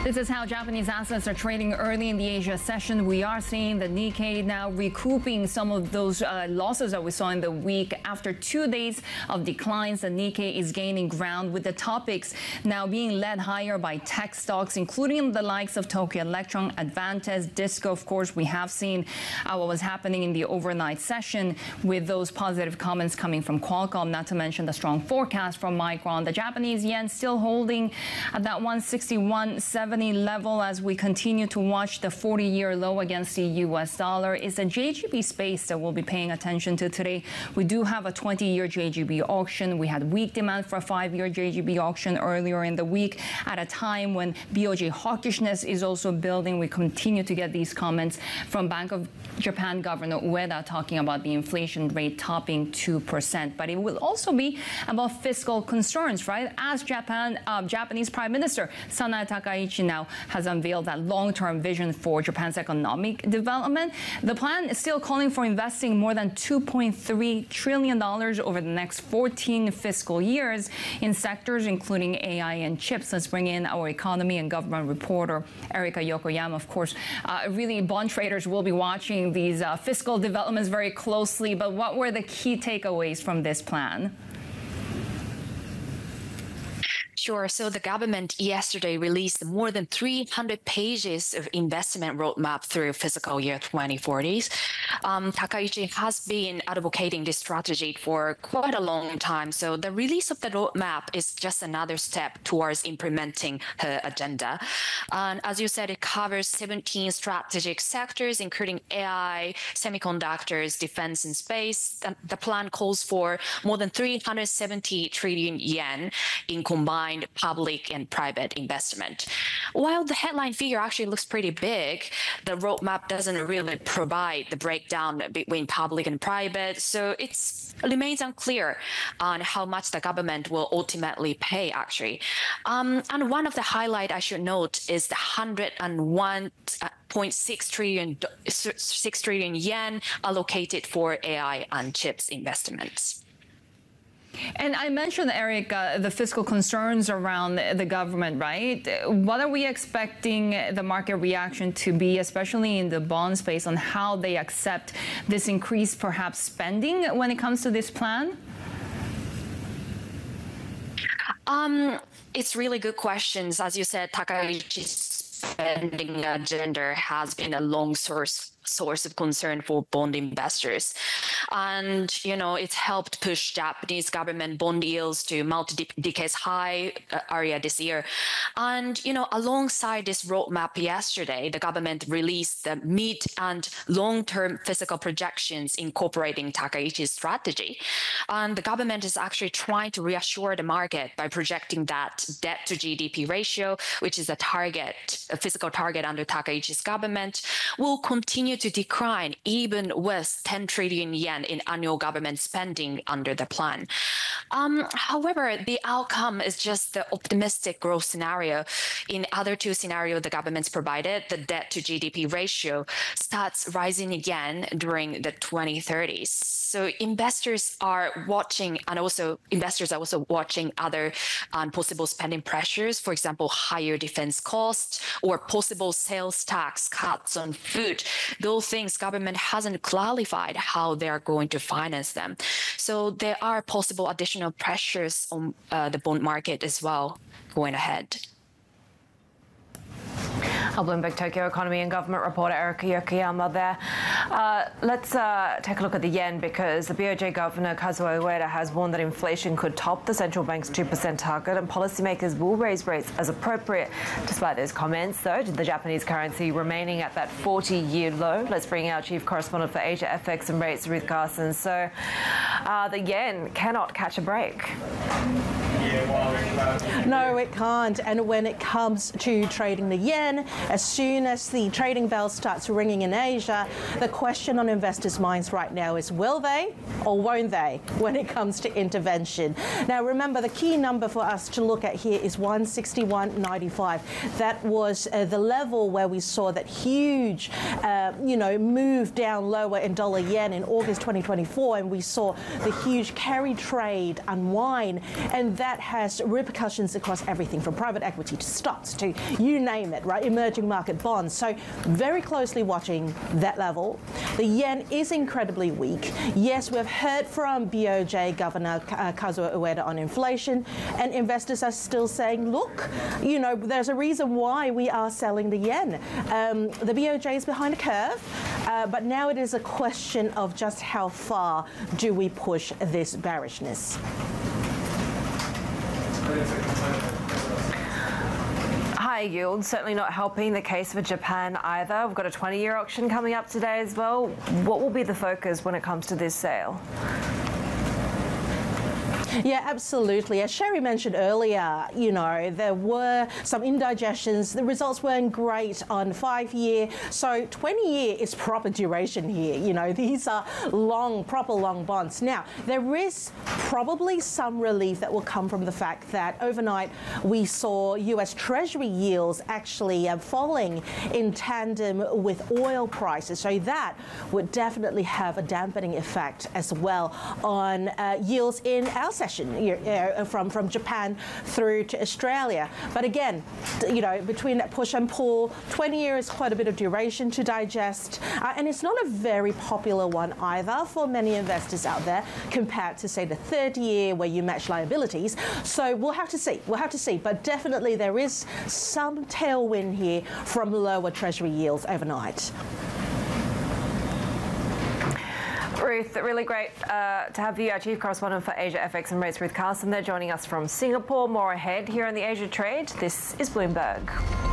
This is how Japanese assets are trading early in the Asia session. We are seeing the Nikkei now recouping some of those losses that we saw in the week. After 2 days of declines, the Nikkei is gaining ground, with the topics now being led higher by tech stocks, including the likes of Tokyo Electron, Advantes, Disco. Of course, we have seen what was happening in the overnight session with those positive comments coming from Qualcomm, not to mention the strong forecast from Micron. The Japanese yen still holding at that 161.70 level as we continue to watch the 40-year low against the US dollar. It's the JGB space that we'll be paying attention to today. We do have a 20-year JGB auction. We had weak demand for a 5-year JGB auction earlier in the week at a time when BOJ hawkishness is also building. We continue to get these comments from Bank of Japan Governor Ueda talking about the inflation rate topping 2%. But it will also be about fiscal concerns, right? As Japanese Prime Minister Sanae Takaichi now has unveiled that long-term vision for Japan's economic development. The plan is still calling for investing more than $2.3 trillion over the next 14 fiscal years in sectors including AI and chips. Let's bring in our economy and government reporter, Erika Yokoyama. Of course, really bond traders will be watching these fiscal developments very closely, but what were the key takeaways from this plan? Sure. So the government yesterday released more than 300 pages of investment roadmap through fiscal year 2040. Takaichi has been advocating this strategy for quite a long time. So the release of the roadmap is just another step towards implementing her agenda. And as you said, it covers 17 strategic sectors, including AI, semiconductors, defense, and space. The plan calls for more than 370 trillion yen in combined public and private investment. While the headline figure actually looks pretty big, the roadmap doesn't really provide the breakdown between public and private, so it remains unclear on how much the government will ultimately pay, actually. And one of the highlights I should note is the 101.6 trillion yen allocated for AI and chips investments. And I mentioned, Eric, the fiscal concerns around the government, right? What are we expecting the market reaction to be, especially in the bond space, on how they accept this increased, perhaps, spending when it comes to this plan? It's really good questions. As you said, Takaichi's spending agenda has been a long source of concern for bond investors. And, it's helped push Japanese government bond yields to multi-decades high area this year. And, alongside this roadmap yesterday, the government released the mid and long-term fiscal projections incorporating Takaichi's strategy. And the government is actually trying to reassure the market by projecting that debt to GDP ratio, which is a fiscal target under Takaichi's government, will continue to decline even with 10 trillion yen in annual government spending under the plan. However, the outcome is just the optimistic growth scenario. In other two scenarios the government's provided, the debt to GDP ratio starts rising again during the 2030s. So investors are watching, and also investors are also watching other possible spending pressures, for example, higher defense costs or possible sales tax cuts on food. Those things government hasn't clarified how they are going to finance them. So there are possible additional pressures on the bond market as well going ahead. Our Bloomberg Tokyo economy and government reporter Erika Yokoyama there. Let's take a look at the yen, because the BOJ Governor Kazuo Ueda has warned that inflation could top the central bank's 2% target, and policymakers will raise rates as appropriate. Despite those comments, though, the Japanese currency remaining at that 40-year low. Let's bring our chief correspondent for Asia FX and Rates, Ruth Carson. So the yen cannot catch a break. No, it can't. And when it comes to trading the yen, as soon as the trading bell starts ringing in Asia, the question on investors' minds right now is, will they or won't they when it comes to intervention? Now, remember, the key number for us to look at here is 161.95. That was the level where we saw that huge, move down lower in dollar yen in August 2024, and we saw the huge carry trade unwind, and that has repercussions across everything from private equity to stocks to you name it, right? Emerging market bonds. So very closely watching that level. The yen is incredibly weak. Yes, we've heard from BOJ Governor Kazuo Ueda on inflation, and investors are still saying, look, you know, there's a reason why we are selling the yen. The BOJ is behind the curve, but now it is a question of just how far do we push this bearishness. High yields certainly not helping the case for Japan either. We've got a 20-year auction coming up today as well. What will be the focus when it comes to this sale? Yeah, absolutely. As Sherry mentioned earlier, you know, there were some indigestions. The results weren't great on 5-year. So 20-year is proper duration here. You know, these are long, proper long bonds. Now, there is probably some relief that will come from the fact that overnight we saw US Treasury yields actually falling in tandem with oil prices. So that would definitely have a dampening effect as well on yields in our session, from Japan through to Australia. But again, you know, between that push and pull, 20 years is quite a bit of duration to digest, and it's not a very popular one either for many investors out there compared to, say, the 30-year where you match liabilities. So we'll have to see. We'll have to see. But definitely there is some tailwind here from lower Treasury yields overnight. Ruth, really great to have you, our Chief Correspondent for Asia FX and Rates, Ruth Carlson. They're joining us from Singapore. More ahead here on the Asia Trade. This is Bloomberg.